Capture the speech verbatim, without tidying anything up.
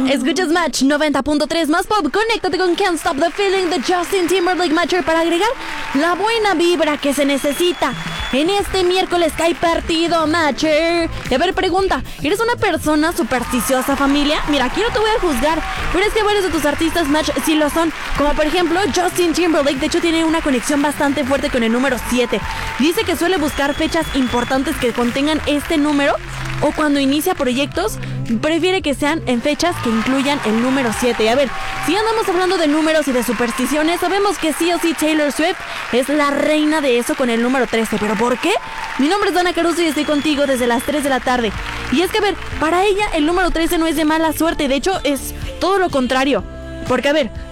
Escuchas Match noventa punto tres más pop. Conéctate con Can't Stop the Feeling de Justin Timberlake Matcher para agregar la buena vibra que se necesita en este miércoles que hay partido, Matcher. Y a ver, pregunta, ¿eres una persona supersticiosa, familia? Mira, aquí no te voy a juzgar, pero es que varios de tus artistas Match sí lo son. Como por ejemplo Justin Timberlake, de hecho tiene una conexión bastante fuerte con el número siete. Dice que suele buscar fechas importantes que contengan este número, o cuando inicia proyectos prefiere que sean en fechas que incluyan el número siete. Y a ver, si andamos hablando de números y de supersticiones, sabemos que sí o sí Taylor Swift es la reina de eso con el número trece. ¿Pero por qué? Mi nombre es Dana Caruso y estoy contigo desde las tres de la tarde. Y es que a ver, para ella el número trece no es de mala suerte, de hecho es todo lo contrario. Porque a ver,